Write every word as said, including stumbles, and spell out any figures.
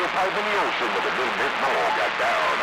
pipe in the ocean, but the little bit more got down.